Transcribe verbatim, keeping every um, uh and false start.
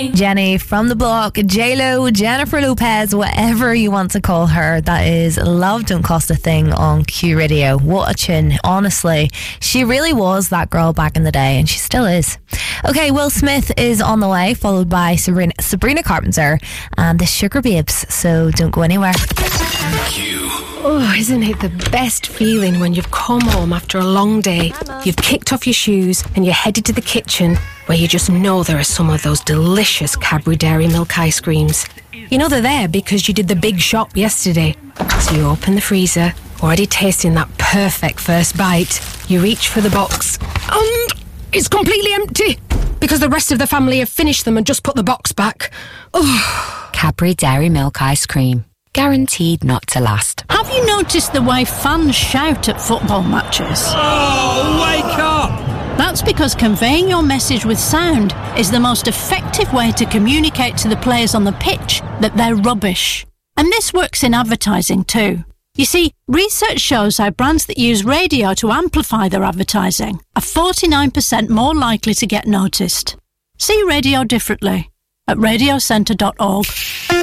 Jenny from the block, J-Lo, Jennifer Lopez, whatever you want to call her, that is Love Don't Cost a Thing on Q Radio. What a tune, honestly. She really was that girl back in the day, and she still is. Okay, Will Smith is on the way, followed by Sabrina, Sabrina Carpenter and the Sugar Babes, so don't go anywhere. Q. Oh, isn't it the best feeling when you've come home after a long day, you've kicked off your shoes and you're headed to the kitchen where you just know there are some of those delicious Cadbury Dairy Milk ice creams. You know they're there because you did the big shop yesterday. So you open the freezer, already tasting that perfect first bite. You reach for the box and it's completely empty because the rest of the family have finished them and just put the box back. Oh. Cadbury Dairy Milk ice cream. Guaranteed not to last. Have you noticed the way fans shout at football matches? Oh, wake up! That's because conveying your message with sound is the most effective way to communicate to the players on the pitch that they're rubbish. And this works in advertising too. You see, research shows how brands that use radio to amplify their advertising are forty-nine percent more likely to get noticed. See radio differently at radio centre dot org.